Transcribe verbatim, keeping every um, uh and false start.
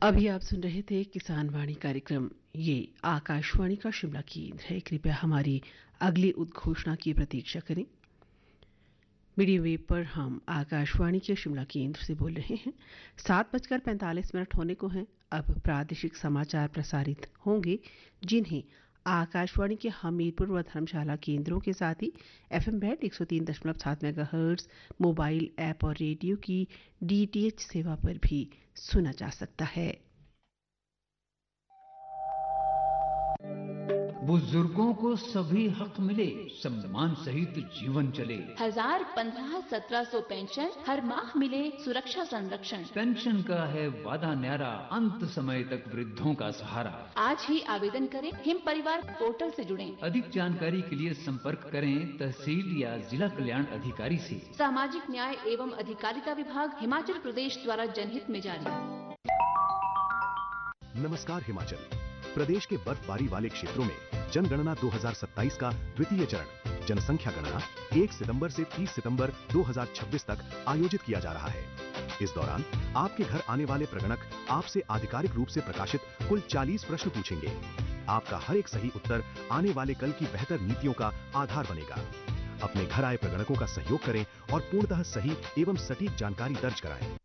अभी आप सुन रहे थे किसान वाणी कार्यक्रम। ये आकाशवाणी का शिमला केंद्र है। कृपया हमारी अगली उद्घोषणा की प्रतीक्षा करें। मीडियम वेव पर हम आकाशवाणी के शिमला केंद्र से बोल रहे हैं। सात बजकर पैंतालीस मिनट होने को हैं। अब प्रादेशिक समाचार प्रसारित होंगे, जिन्हें आकाशवाणी के हमीरपुर व धर्मशाला केंद्रों के साथ ही एफएम बैंड एक सौ तीन दशमलव सात मेगाहर्ट्ज, मोबाइल ऐप और रेडियो की डीटीएच सेवा पर भी सुना जा सकता है। बुजुर्गों को सभी हक मिले, सम्मान सहित जीवन चले। हजार पंद्रह सत्रह सौ पेंशन, हर माह मिले सुरक्षा संरक्षण। पेंशन का है वादा न्यारा, अंत समय तक वृद्धों का सहारा। आज ही आवेदन करें, हिम परिवार पोर्टल से जुड़ें। अधिक जानकारी के लिए संपर्क करें तहसील या जिला कल्याण अधिकारी से। सामाजिक न्याय एवं अधिकारिता विभाग, हिमाचल प्रदेश द्वारा जनहित में जारी। नमस्कार हिमाचल। प्रदेश के बर्फबारी वाले क्षेत्रों में जनगणना दो हज़ार सत्ताईस का द्वितीय चरण जनसंख्या गणना एक सितंबर से तीस सितंबर दो हज़ार छब्बीस तक आयोजित किया जा रहा है। इस दौरान आपके घर आने वाले प्रगणक आपसे आधिकारिक रूप से प्रकाशित कुल चालीस प्रश्न पूछेंगे। आपका हर एक सही उत्तर आने वाले कल की बेहतर नीतियों का आधार बनेगा। अपने घर आए प्रगणकों का सहयोग करें और पूर्णतः सही एवं सटीक जानकारी दर्ज कराएं।